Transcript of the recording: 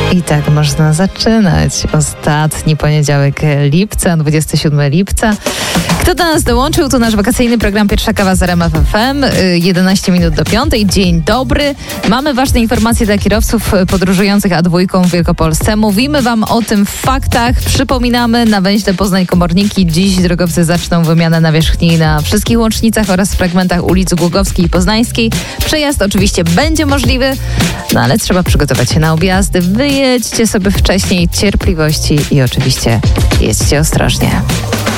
I tak można zaczynać ostatni poniedziałek lipca, 27 lipca. Kto do nas dołączył? To nasz wakacyjny program Pierwsza Kawa z RMF FM. 11 minut do 5. Dzień dobry. Mamy ważne informacje dla kierowców podróżujących A2 w Wielkopolsce. Mówimy wam o tym w faktach. Przypominamy, na węźle Poznań-Komorniki dziś drogowcy zaczną wymianę nawierzchni na wszystkich łącznicach oraz fragmentach ulic Głogowskiej i Poznańskiej. Przejazd oczywiście będzie możliwy, no ale trzeba przygotować się na objazdy. Wyjedźcie sobie wcześniej, cierpliwości i oczywiście jedźcie ostrożnie.